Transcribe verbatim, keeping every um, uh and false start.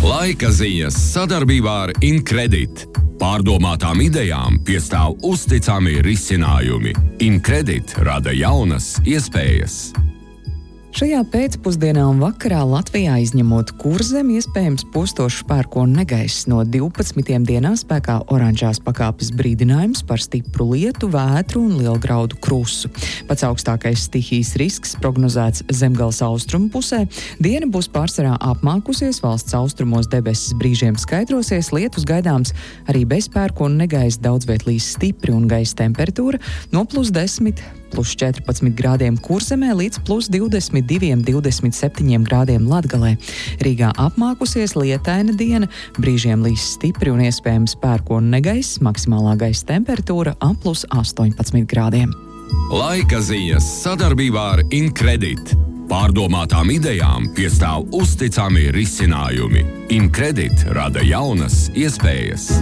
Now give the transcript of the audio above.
Laika ziņas sadarbībā ar Incredit. Pārdomātām idejām piestāv uzticami risinājumi. Incredit rada jaunas iespējas. Šajā pēcpusdienā un vakarā Latvijā izņemot Kurzemi iespējams postošs pērkona negaiss. No divpadsmitiem dienā spēkā oranžās pakāpes brīdinājums par stipru lietu, vētru un lielgraudu krusu. Pats augstākais stihijas risks prognozēts Zemgales austrumu pusē. Diena būs pārsvarā apmākusies, valsts austrumos debesis brīžiem skaidrosies, lietus gaidāms arī bez pērkona negaiss, daudz viet līs stipri un gaisa temperatūra no plus desmit plus četrpadsmit grādiem Kurzemē līdz plus divdesmit diviem, divdesmit septiņiem grādiem Latgalē. Rīgā apmākusies, lietaina diena, brīžiem līs stipri un iespējams pērkona negaiss, maksimālā gaisa temperatūra ap plus astoņpadsmit grādiem. Laika ziņas sadarbībā ar Incredit. Pārdomātām idejām piestāv uzticami risinājumi. Incredit rada jaunas iespējas.